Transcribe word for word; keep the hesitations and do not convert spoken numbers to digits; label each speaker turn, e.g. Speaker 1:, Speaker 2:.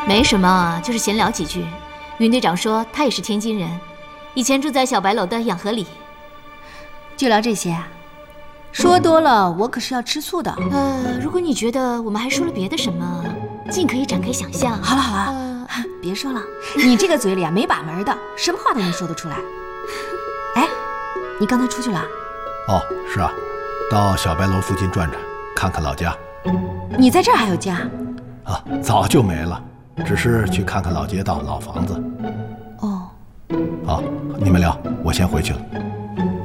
Speaker 1: 没什么，就是闲聊几句。云队长说他也是天津人，以前住在小白楼的养和里。
Speaker 2: 就聊这些啊？说多了我可是要吃醋的。
Speaker 1: 呃，如果你觉得我们还说了别的什么，尽可以展开想象。
Speaker 2: 好了好了，呃、别说了，你这个嘴里啊没把门的，什么话都能说得出来。哎，你刚才出去了？
Speaker 3: 哦，是啊，到小白楼附近转转，看看老家。
Speaker 2: 你在这儿还有家？
Speaker 3: 啊，早就没了，只是去看看老街道、老房子。
Speaker 2: 哦，
Speaker 3: 好，你们聊，我先回去了。